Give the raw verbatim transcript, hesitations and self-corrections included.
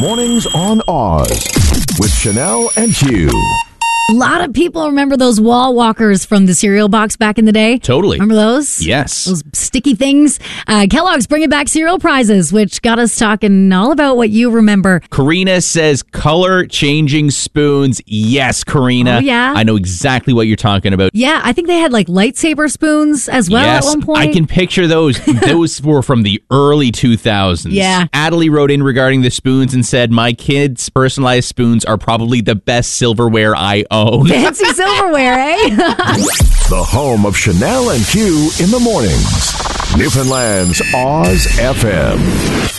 Mornings on Oz with Chanel and Hugh. A lot of people remember those wall walkers from the cereal box back in the day. Totally. Remember those? Yes. Those sticky things. Uh, Kellogg's bringing back cereal prizes, which got us talking all about what you remember. Karina says color-changing spoons. Yes, Karina. Oh, yeah? I know exactly what you're talking about. Yeah, I think they had like lightsaber spoons as well yes, at one point. I can picture those. Those were from the early two thousands. Yeah. Adelie wrote in regarding the spoons and said, my kids' personalized spoons are probably the best silverware I own. Fancy silverware, eh? The home of Chanel and Hugh in the mornings. Newfoundland's Oz F M.